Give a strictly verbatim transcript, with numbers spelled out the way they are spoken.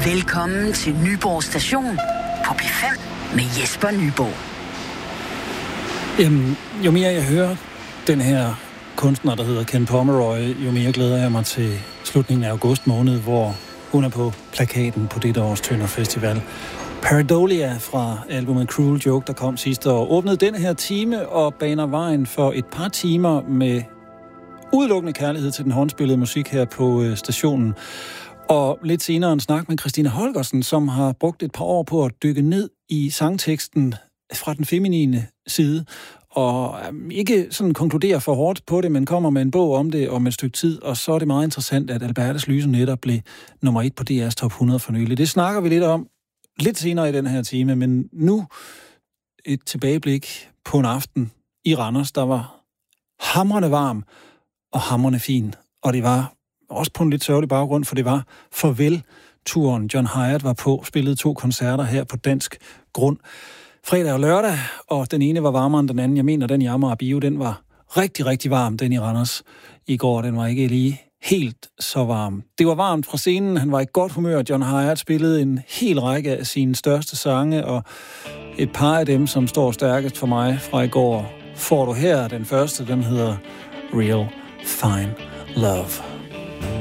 Velkommen til Nyborg Station på P fem med Jesper Nyborg. Jamen, jo mere jeg hører den her kunstner, der hedder Ken Pomeroy, jo mere glæder jeg mig til slutningen af august måned, hvor hun er på plakaten på dette års Tønder Festival. Pareidolia fra albumet Cruel Joke, der kom sidste år, åbnede denne her time og baner vejen for et par timer med udelukkende kærlighed til den håndspillede musik her på øh, stationen. Og lidt senere en snak med Christina Holgersen, som har brugt et par år på at dykke ned i sangteksten fra den feminine side, og øh, ikke sådan konkluderer for hårdt på det, men kommer med en bog om det om et stykke tid, og så er det meget interessant, at Albertes Lyse netop blev nummer et på D R's top hundrede for nylig. Det snakker vi lidt om lidt senere i den her time, men nu et tilbageblik på en aften i Randers, der var hamrende varm og hamrende fin, og det var også på en lidt sørgelig baggrund, for det var farvel-turen. John Hiatt var på, spillede to koncerter her på dansk grund. Fredag og lørdag, og den ene var varmere end den anden. Jeg mener, den i Amager Bio, den var rigtig, rigtig varm, den i Randers i går. Den var ikke lige helt så varm. Det var varmt fra scenen, han var i godt humør. John Hiatt spillede en hel række af sine største sange, og et par af dem, som står stærkest for mig fra i går, får du her. Den første, den hedder Real Fine Love.